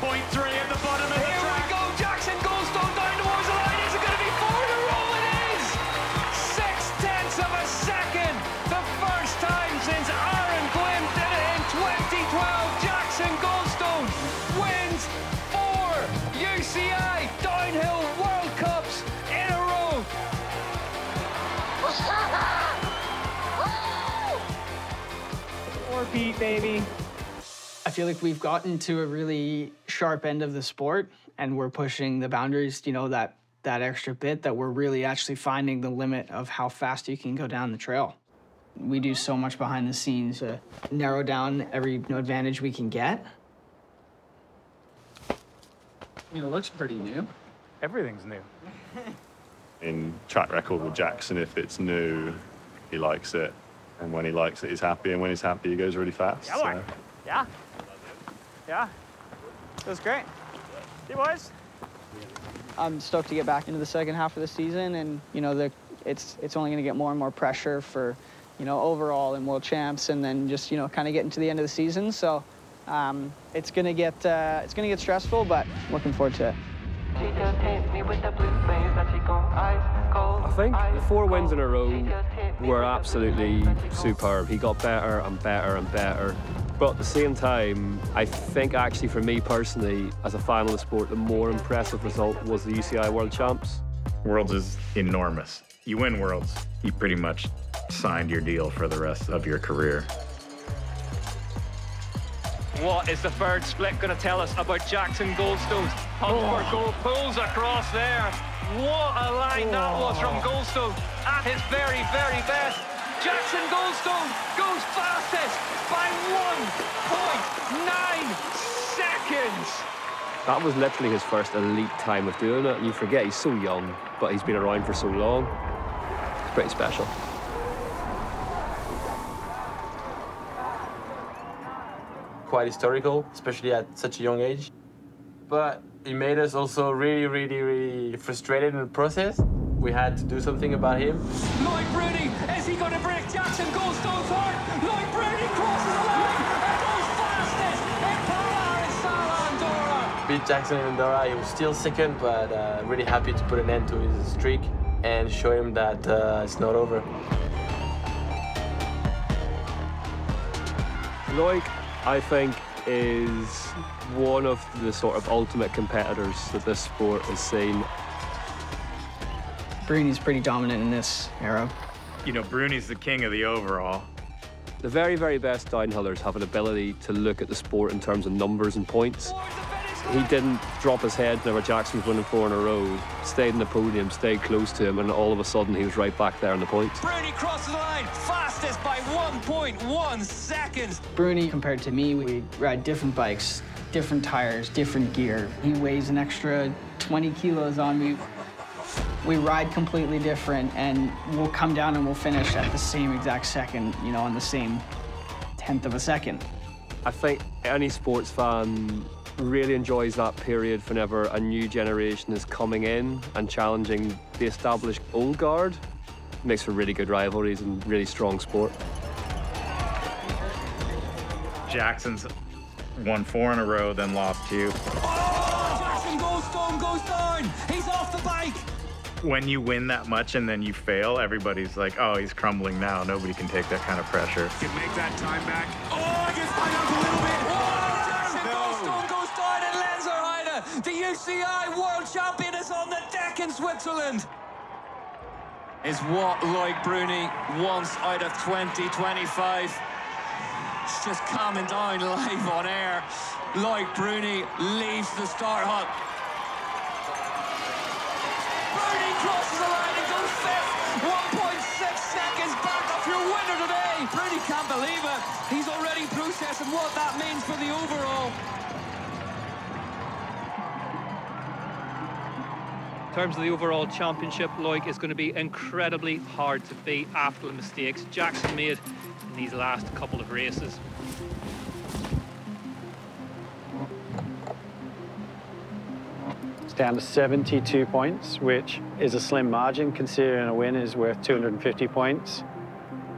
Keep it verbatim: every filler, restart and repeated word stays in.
point three at the bottom of the Here track. we go, Jackson Goldstone down towards the line. Is it going to be four in a row? It is! Six tenths of a second. The first time since Aaron Gwynn did it in twenty twelve. Jackson Goldstone wins four U C I Downhill World Cups in a row. Four Pete, baby. I feel like we've gotten to a really sharp end of the sport, and we're pushing the boundaries, you know, that, that extra bit, that we're really actually finding the limit of how fast you can go down the trail. We do so much behind the scenes to narrow down every you know, advantage we can get. You know, it looks pretty new. Everything's new. In track record with Jackson, if it's new, he likes it. And when he likes it, he's happy. And when he's happy, he goes really fast. Yeah, boy. So. Yeah. Yeah. It was great. See, boys? I'm stoked to get back into the second half of the season, and you know, the, it's it's only going to get more and more pressure for, you know, overall and world champs, and then just you know, kind of getting to the end of the season. So um, it's going to get uh, it's going to get stressful, but looking forward to it. I think the four wins in a row were absolutely superb. He got better and better and better. But at the same time, I think actually for me personally, as a fan of the sport, the more impressive result was the U C I World Champs. Worlds is enormous. You win Worlds, you pretty much signed your deal for the rest of your career. What is the third split going to tell us about Jackson Goldstone's hunt for gold? Pulls across there. What a line that was from Goldstone at his very, very best. Jackson Goldstone goes fastest by one point nine seconds. That was literally his first elite time of doing it, and you forget he's so young, but he's been around for so long. It's pretty special. Quite historical, especially at such a young age. But it made us also really, really, really frustrated in the process. We had to do something about him. Lloyd Bruni, is he going to break Jackson Goldstone's heart? Lloyd Bruni crosses the line and goes fastest in Polaris Andorra. Beat Jackson in Andorra. He was still second, but uh, really happy to put an end to his streak and show him that uh, it's not over. Lloyd, I think, is one of the sort of ultimate competitors that this sport has seen. Bruni's pretty dominant in this era. You know, Bruni's the king of the overall. The very, very best downhillers have an ability to look at the sport in terms of numbers and points. He didn't drop his head whenever Jackson was winning four in a row, stayed in the podium, stayed close to him, and all of a sudden he was right back there in the points. Bruni crosses the line, fastest by one point one seconds. Bruni, compared to me, we ride different bikes, different tires, different gear. He weighs an extra twenty kilos on me. We ride completely different, and we'll come down and we'll finish at the same exact second, you know, on the same tenth of a second. I think any sports fan really enjoys that period whenever a new generation is coming in and challenging the established old guard. It makes for really good rivalries and really strong sport. Jackson's won four in a row, then lost two. Oh, Jackson Goldstone goes down. He's off the bike. When you win that much and then you fail, everybody's like, oh, he's crumbling now. Nobody can take that kind of pressure. Can make that time back. Oh, I gets find out a little bit. Oh, Jackson Goldstone goes down in Lenzerheide. The U C I World Champion is on the deck in Switzerland. Is what Lloyd Bruni wants out of twenty twenty-five. It's just calming down live on air. Lloyd Bruni leaves the start hut. Bruni crosses the line and goes fifth. one point six seconds back off your winner today. Bruni can't believe it. He's already processing what that means for the overall. In terms of the overall championship, Loic is going to be incredibly hard to beat after the mistakes Jackson made in these last couple of races. It's down to seventy-two points, which is a slim margin considering a win is worth two hundred fifty points.